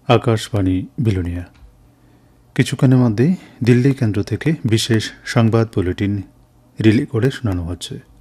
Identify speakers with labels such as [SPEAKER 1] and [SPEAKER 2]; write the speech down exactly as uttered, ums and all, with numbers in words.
[SPEAKER 1] আকাশবাণী বিলোনিয়া। কিছুক্ষণের মধ্যেই দিল্লি কেন্দ্র থেকে বিশেষ সংবাদ বুলেটিন রিলে করে শোনানো হচ্ছে।